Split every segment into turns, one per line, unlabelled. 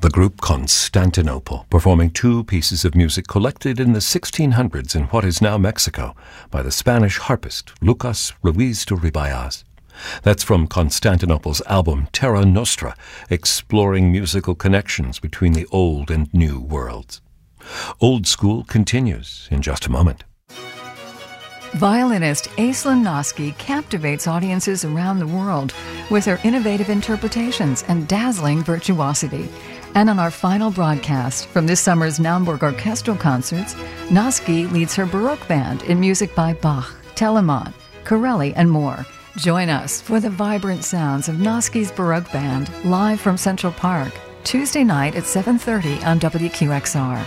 The group Constantinople, performing two pieces of music collected in the 1600s in what is now Mexico by the Spanish harpist Lucas Ruiz de Ribayas. That's from Constantinople's album Terra Nostra, exploring musical connections between the old and new worlds. Old School continues in just a moment.
Violinist Aislinn Noski captivates audiences around the world with her innovative interpretations and dazzling virtuosity. And on our final broadcast from this summer's Naumburg Orchestral Concerts, Noski leads her Baroque band in music by Bach, Telemann, Corelli, and more. Join us for the vibrant sounds of Noski's Baroque Band live from Central Park, Tuesday night at 7:30 on WQXR.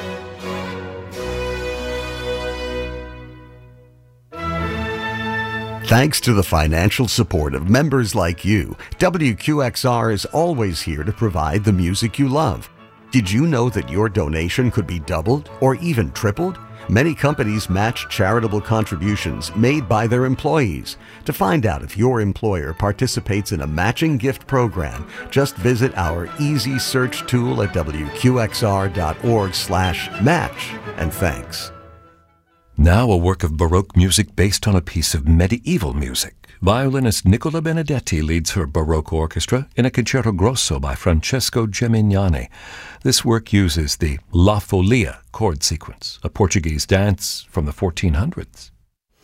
Thanks to the financial support of members like you, WQXR is always here to provide the music you love. Did you know that your donation could be doubled or even tripled? Many companies match charitable contributions made by their employees. To find out if your employer participates in a matching gift program, just visit our easy search tool at wqxr.org/match. And thanks.
Now a work of Baroque music based on a piece of medieval music. Violinist Nicola Benedetti leads her Baroque orchestra in a concerto grosso by Francesco Gemignani. This work uses the La Folia chord sequence, a Portuguese dance from the 1400s.